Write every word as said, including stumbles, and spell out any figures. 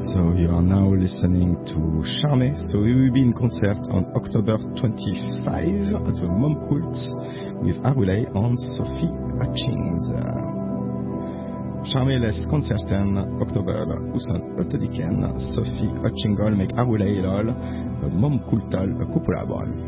So you are now listening to Charmé. So we will be in concert on October twenty-fifth at the Mom Cult with Arulay and Sophie Hutchings. Charmé lesz koncerten október huszonötödikén Sophie Hutchinggal, meg Arulay-lal a Mom Culttal a kupolában.